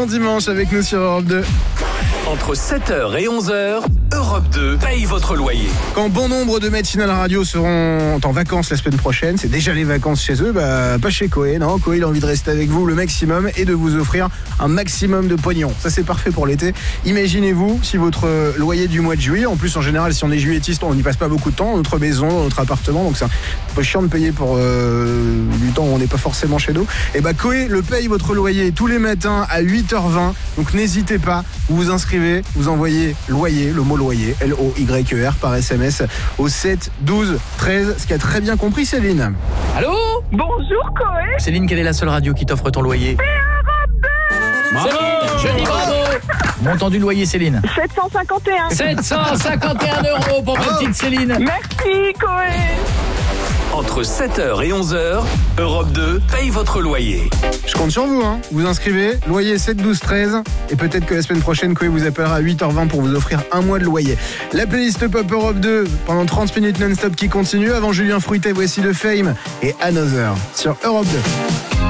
bon dimanche avec nous sur Europe 2. Entre 7h et 11h, Europe 2 paye votre loyer. Quand bon nombre de matinales radio seront en vacances la semaine prochaine, c'est déjà les vacances chez eux, pas chez Coé, non. Coé, il a envie de rester avec vous le maximum et de vous offrir un maximum de pognon. Ça, c'est parfait pour l'été. Imaginez-vous si votre loyer du mois de juillet, en plus en général, si on est juillettiste, on n'y passe pas beaucoup de temps, dans notre maison, dans notre appartement, donc c'est un peu chiant de payer pour du temps où on n'est pas forcément chez nous. Et Coé le paye votre loyer tous les matins à 8h20, donc n'hésitez pas, vous vous inscrivez, vous envoyez loyer, le mot loyer, L-O-Y-E-R par SMS au 7 12 13, ce qu'a très bien compris Céline. Allô ? Bonjour Coé. Céline, quelle est la seule radio qui t'offre ton loyer ? Bravo ! Je dis bravo ! Montant du loyer, Céline. 751. 751 € pour ma petite Céline. Merci Coé. Entre 7h et 11h, Europe 2 paye votre loyer. Je compte sur vous, hein. Vous inscrivez, loyer 7 12 13, et peut-être que la semaine prochaine, Coé vous appellera à 8h20 pour vous offrir un mois de loyer. La playlist Pop Europe 2 pendant 30 minutes non-stop qui continue. Avant Julien Fruitet, voici le Fame et Another sur Europe 2.